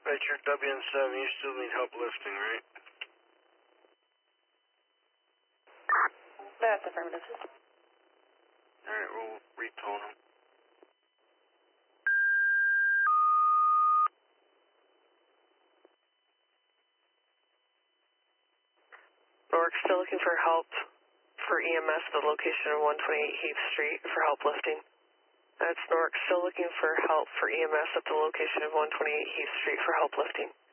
Richard WN7, you still need help lifting, right? That's affirmative. Alright, we'll retone him. Newark still looking for help for EMS at the location of 128 Heath Street for help lifting. That's Newark still looking for help for EMS at the location of 128 Heath Street for help lifting.